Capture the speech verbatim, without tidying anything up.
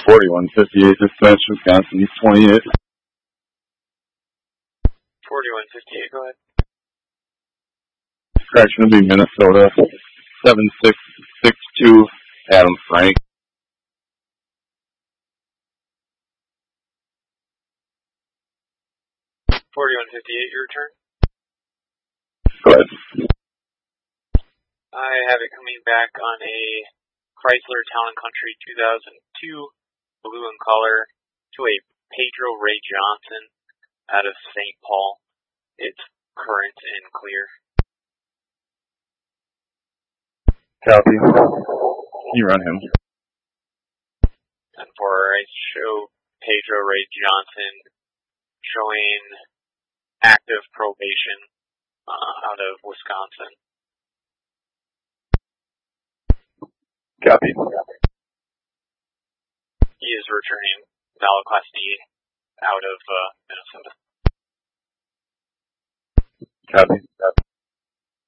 forty-one fifty-eight, dispatch, Wisconsin, East twenty-eight. forty-one fifty-eight, go ahead. Correction, it'll be Minnesota, seven six six two, Adam Frank. forty-one fifty-eight, your return? Go ahead. I have it coming back on a Chrysler Town and Country two thousand two, blue in color, to a Pedro Ray Johnson out of Saint Paul. It's current and clear. Copy. You run him. And for I show Pedro Ray Johnson showing active probation uh, out of Wisconsin. Copy. He is returning valid Class D out of uh, Minnesota. Copy. Copy.